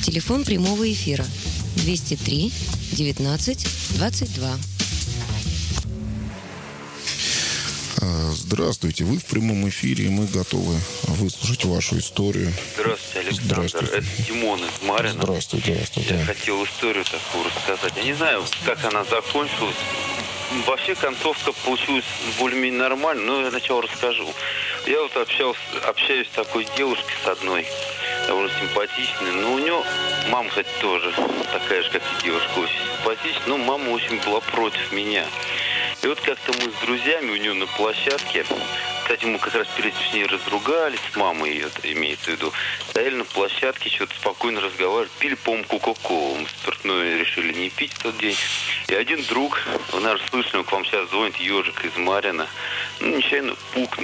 Телефон прямого эфира 203 19 22. Здравствуйте, вы в прямом эфире, и мы готовы выслушать вашу историю. Здравствуйте, Александр. Здравствуйте. Это Димон из Марина. Здравствуйте. Я хотел историю такую рассказать. Я не знаю, как она закончилась. Вообще концовка получилась более-менее нормально, но я сначала расскажу. Я вот общаюсь с такой девушкой, с одной, довольно симпатичной. Но у нее мама, кстати, тоже такая же, как и девушка, очень симпатичная. Но мама очень была против меня. И вот как-то мы с друзьями у нее на площадке, кстати, мы как раз перед этим с ней разругались, с мамой ее имеется в виду, стояли на площадке, что-то спокойно разговаривали, пили, по-моему, кока-колу. Мы спиртное решили не пить в тот день. И один друг, вы, наверное, слышали, он к вам сейчас звонит, ежик из Марина, нечаянно пукнул.